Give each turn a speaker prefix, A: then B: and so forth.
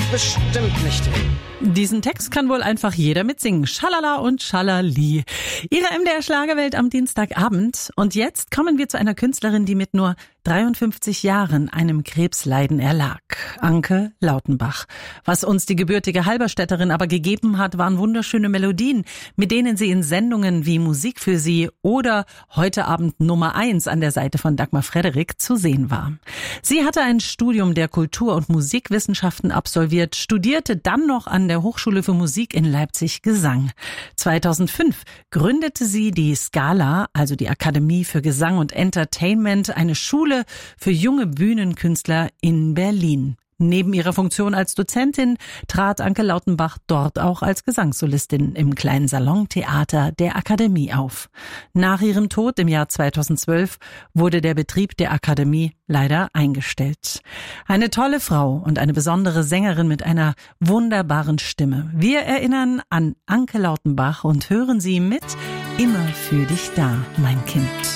A: bestimmt nicht hin.
B: Diesen Text kann wohl einfach jeder mitsingen. Schalala und Schalali. Ihre MDR-Schlagerwelt am Dienstagabend. Und jetzt kommen wir zu einer Künstlerin, die mit nur 53 Jahren einem Krebsleiden erlag. Anke Lautenbach. Was uns die gebürtige Halberstädterin aber gegeben hat, waren wunderschöne Melodien, mit denen sie in Sendungen wie Musik für Sie oder Heute Abend Nummer 1 an der Seite von Dagmar Frederik zu sehen war. Sie hatte ein Studium der Kultur- und Musikwissenschaften absolviert, studierte dann noch an der Hochschule für Musik in Leipzig Gesang. 2005 gründete sie die Scala, also die Akademie für Gesang und Entertainment, eine Schule für junge Bühnenkünstler in Berlin. Neben ihrer Funktion als Dozentin trat Anke Lautenbach dort auch als Gesangssolistin im kleinen Salontheater der Akademie auf. Nach ihrem Tod im Jahr 2012 wurde der Betrieb der Akademie leider eingestellt. Eine tolle Frau und eine besondere Sängerin mit einer wunderbaren Stimme. Wir erinnern an Anke Lautenbach und hören sie mit Immer für dich da, mein Kind.